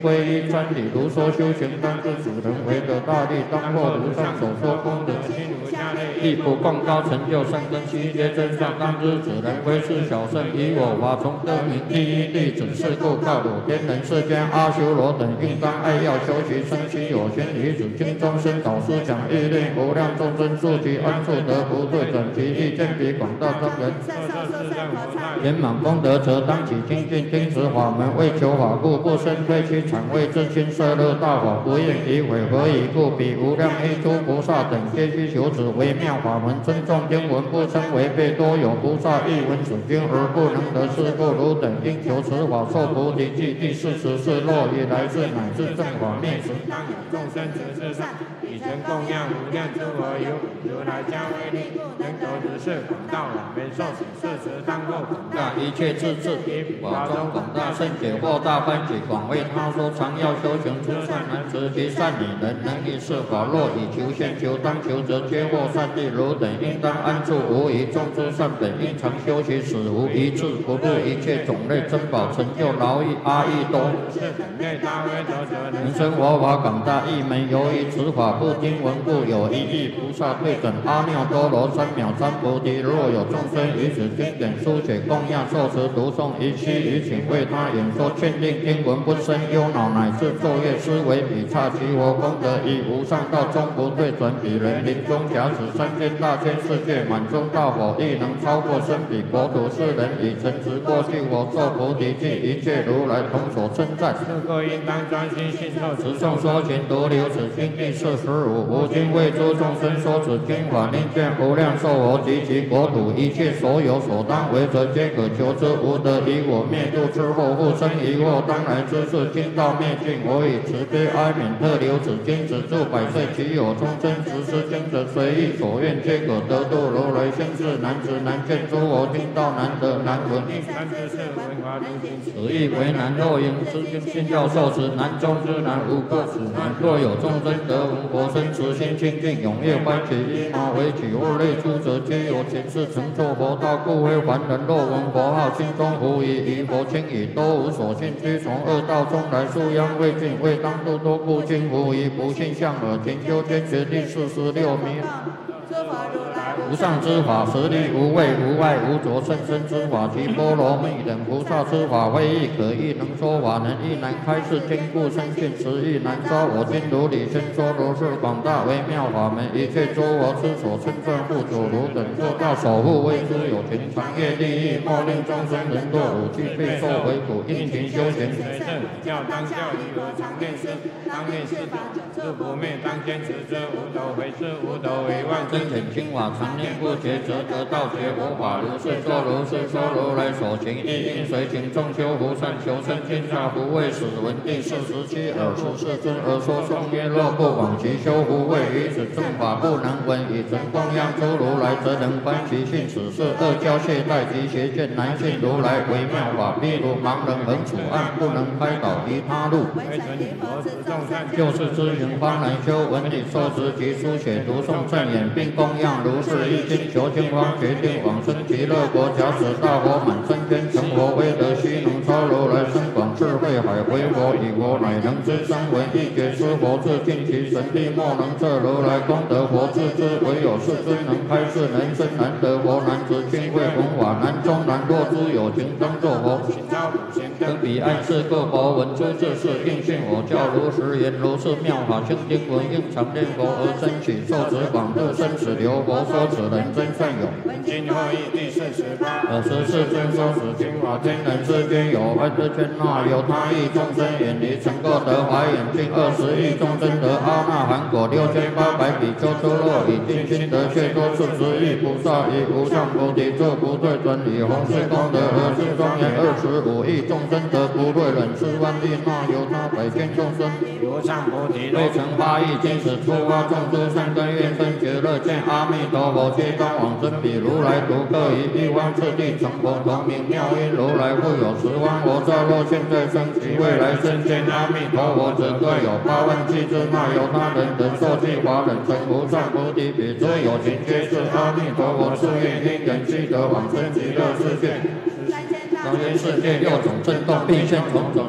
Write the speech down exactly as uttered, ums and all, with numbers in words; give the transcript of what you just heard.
皈依真理，如说修行当知主人为得大利，当获如上所说功德，心如下类，亦不共高成就善根悉皆真相，当知主人为是小圣，以我法从得名第一弟子，是故告汝天人世间阿修罗等应当爱要修习生息有心离子，经中生导师讲欲令无量众生速其安处得不对准其意见比广大众人。圆满功德则当起精进听持法门，为求法故，不生推屈谄为自心摄乐大法，不愿诋毁。何以故？彼无量一诸菩萨等皆须求此微妙法门，尊重经文，不称违背。多有菩萨亦闻此经而不能得，是故汝等应求此法，受菩提记。第四十是若以来世乃至正法灭时，当有众生持世上，以成供养无量诸佛有如来加威力，能够如是广大往圆受持世时，当过广大一切智智，以法中广大圣解惑大欢喜，广为他说常要修行诸善男子及善女人，能以是法，若以求现求，当求则皆获善利。汝等应当安住无疑，众诸善本应常修习，使无一次不入一切种类珍宝，成就劳役阿逸多。人生佛法广大，一门由于此法不经闻故，有一亿菩萨对准阿耨多罗三藐三菩提。若有众生于此经典书写供养受持读诵，一期于请为他演说劝令经文，不生忧恼，乃至昼夜思维比刹其佛功德，以无上道终不对准彼人。临终假使三千大千世界满中大佛，亦能超过生彼国土世人，以诚实过去佛受菩提记，一切如来同所称赞。是故应当专心信受持诵说勤读留此经第四十五。吾今为诸众生说此经法，令见无量寿佛及其国土一切所有所当为者，皆可求之。无得以我灭度之后，复生疑惑，当来之事，经道灭尽。我以慈悲哀悯特留此经，止住百岁，其有众生实施经者，随意所愿，皆可得度。如来先世难知难见诸佛经道难得难闻，此亦为难。若应知经信要受持，难中之难，无过此难。若有众生得闻佛身，慈心清净，踊跃欢喜，依毛为取物类诸者，皆有前世成就佛道，故非凡人。若闻佛号，心中狐疑，疑佛轻已，都无所信，须从恶道中来，树殃未尽，未当度多故心狐疑，不信相耳。勤修坚决第四十六名。无上之法，实力无畏无碍无着，甚深之法，其波罗蜜等菩萨之法，非亦可亦能说法，能亦难开示，坚固深信，实亦难招。我今如理宣说，如是广大微妙法门，一切诸佛之所称赞护主，汝等做到守护，为诸有情，长业利益，莫令众生人堕五趣，备受为苦，应勤修行。教当教义，我常念师，当念师法，自不灭，当坚持之。无斗为师，无斗为万，真显清法，常念不绝，则得道觉佛法。如是说，如是说，如来所行，亦应随行。众修福善，求生天下，不畏死。闻第四十七尔时世尊而说颂曰：若不往其修福慧，于此正法不能闻。以诚供养诸如来，则能观其性。此是恶教懈怠及邪见，难信如来微妙法。譬如盲人横处暗，不能开导其他路，就是知行方能修。闻理受持及书写读诵正言，并供养如是一经，求经方决定往生极乐国。假使大佛满三千，成佛威德，须能超如来深广智慧海。回佛以佛乃能知声闻一觉知佛智，尽其神力，莫能测如来功德佛智之。唯有世尊能开示，人生难得佛，难知经会文法，难中难。若诸有情当作佛，登彼岸是各佛闻诸智事，应信我教如实言。如是妙法清经文，应常念佛而生起，受持广度生死流。佛说此人真善有。今后义第四十八。尔时世尊说此经法，天人世间有安之圈那有他亿众生远离，曾过得华眼净二十亿众生得阿那含果六千八百比丘诸若以定心得却多四十亿菩萨，以无上菩提作不对准理，弘誓功德而是庄严二十五亿众生得不对忍四万亿那有他百千众生，无上菩提未成八亿今始出发众诸善根愿生觉乐见阿弥陀佛，皆当往生彼如来独各以一方次第成佛，同名妙音如来复有十方佛刹。若现在生及未来生见阿弥陀佛者，各有八万七之那有他人等受记法忍成无上菩提，彼诸有情皆是阿弥陀佛誓愿因缘悉得往生极乐世界。当今世界六种震动，并现种种